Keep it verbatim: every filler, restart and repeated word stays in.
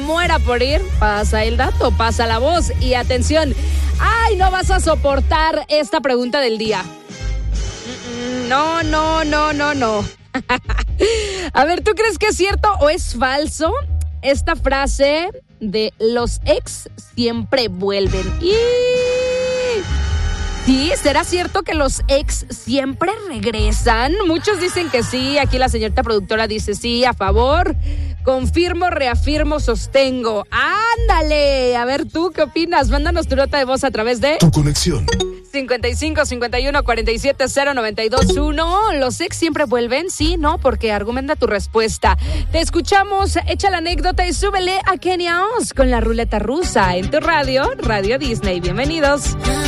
muera por ir, pasa el dato, pasa la voz y atención. Ay, no vas a soportar esta pregunta del día. No, no, no, no, no. A ver, ¿tú crees que es cierto o es falso esta frase de los ex siempre vuelven? Y... ¿sí? ¿Será cierto que los ex siempre regresan? Muchos dicen que sí. Aquí la señorita productora dice sí, a favor. Confirmo, reafirmo, sostengo. ¡Ándale! A ver, ¿tú qué opinas? Mándanos tu nota de voz a través de... Tu conexión. cincuenta y cinco, cincuenta y uno, cuarenta y siete, cero, noventa y dos, uno. ¿Los ex siempre vuelven? Sí, no, porque argumenta tu respuesta. Te escuchamos, echa la anécdota y súbele a Kenia Oz con la ruleta rusa en tu radio, Radio Disney. Bienvenidos.